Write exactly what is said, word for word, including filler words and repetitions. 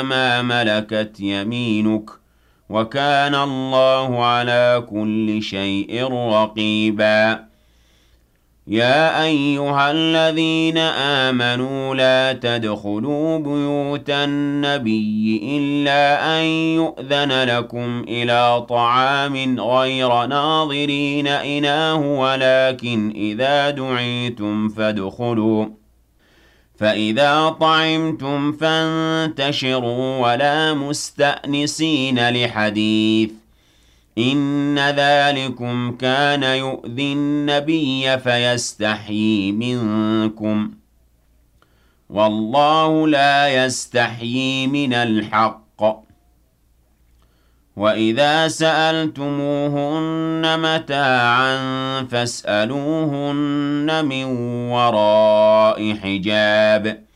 ما ملكت يمينك وكان الله على كل شيء رقيبا يا أيها الذين آمنوا لا تدخلوا بيوت النبي إلا أن يؤذن لكم إلى طعام غير ناظرين إناه ولكن إذا دعيتم فادخلوا فإذا طعمتم فانتشروا ولا مستأنسين لحديث إن ذلكم كان يؤذي النبي فيستحيي منكم والله لا يستحيي من الحق وإذا سألتموهن متاعا فاسألوهن من وراء حجاب